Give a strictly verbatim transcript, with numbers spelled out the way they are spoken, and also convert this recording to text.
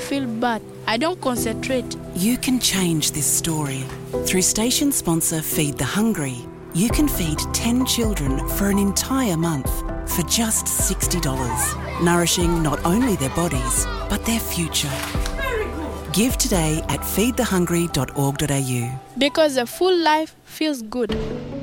feel bad. I don't concentrate. You can change this story. Through station sponsor Feed the Hungry, you can feed ten children for an entire month for just sixty dollars, nourishing not only their bodies, but their future. Give today at feed the hungry dot org dot a u. Because a full life feels good.